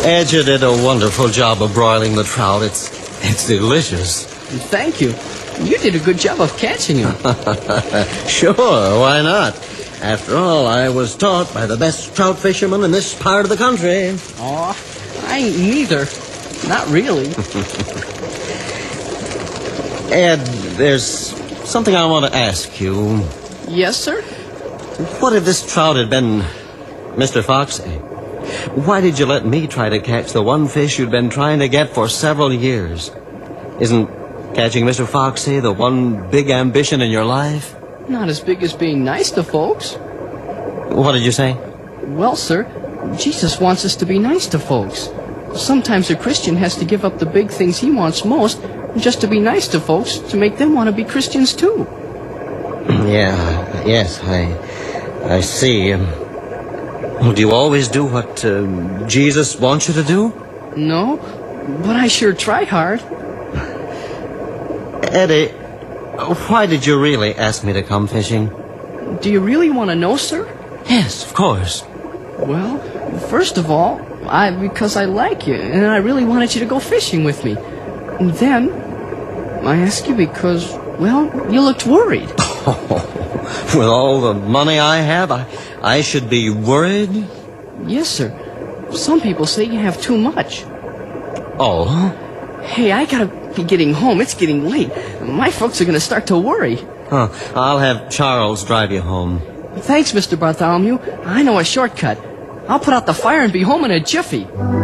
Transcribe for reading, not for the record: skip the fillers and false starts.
Ed, you did a wonderful job of broiling the trout. It's delicious. Thank you. You did a good job of catching him. Sure, why not? After all, I was taught by the best trout fisherman in this part of the country. Aw, I ain't neither. Not really. Ed, there's something I want to ask you. Yes, sir? What if this trout had been Mr. Foxy? Why did you let me try to catch the one fish you'd been trying to get for several years? Isn't catching Mr. Foxy the one big ambition in your life? Not as big as being nice to folks. What did you say? Well, sir, Jesus wants us to be nice to folks. Sometimes a Christian has to give up the big things he wants most just to be nice to folks to make them want to be Christians too. Yes, I see. Do you always do what Jesus wants you to do? No, but I sure try hard. Eddie, why did you really ask me to come fishing? Do you really want to know, sir? Yes, of course. Well, first of all, because I like you, and I really wanted you to go fishing with me. And then, I asked you because, well, you looked worried. With all the money I have, I should be worried? Yes, sir. Some people say you have too much. Oh? Hey, I gotta be getting home. It's getting late. My folks are gonna start to worry. Huh. I'll have Charles drive you home. Thanks, Mr. Bartholomew. I know a shortcut. I'll put out the fire and be home in a jiffy.